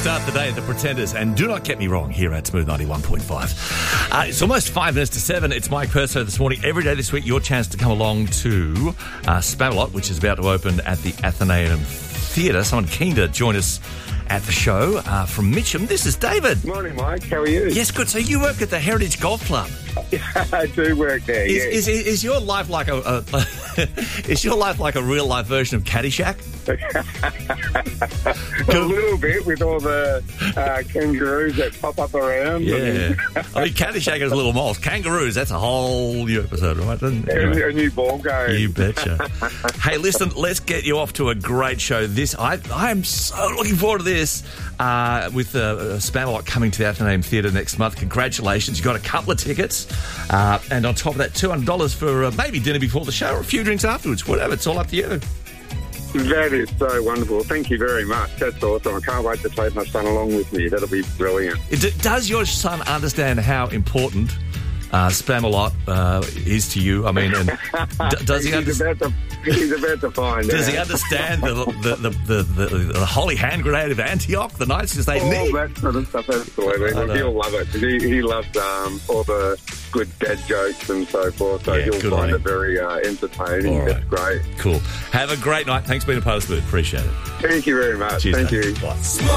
start the day at the Pretenders, and do not get me wrong here at Smooth 91.5. It's almost 5 minutes to 7. It's Mike Perso this morning. Every day this week, your chance to come along to Spamalot, which is about to open at the Athenaeum Theatre. Someone keen to join us at the show from Mitcham. This is David. Morning, Mike. How are you? Yes, good. So you work at the Heritage Golf Club. I do work there. Is your life like a is your life like a real life version of Caddyshack? A little bit, with all the kangaroos that pop up around. Yeah. I mean, Caddyshack is a little moles. Kangaroos, that's a whole new episode, right? A new ball game. You betcha. Hey, listen, let's get you off to a great show. I am so looking forward to this with Spamalot coming to the Athenaeum Theatre next month. Congratulations. You got a couple of tickets. And on top of that, $200 for maybe dinner before the show or a few drinks afterwards. Whatever, it's all up to you. That is so wonderful. Thank you very much. That's awesome. I can't wait to take my son along with me. That'll be brilliant. Does your son understand how important Spamalot is to you? I mean, and does he understand? He's about to find Does out. he understand the holy hand grenade of Antioch, the nicest they need? All that sort of stuff, absolutely. He'll love it. He loves all the good dad jokes and so forth, so he'll find it very entertaining. Right. That's great. Cool. Have a great night. Thanks for being a part of Smooth. Appreciate it. Thank you very much. Cheers, Thank mate. you. Bye.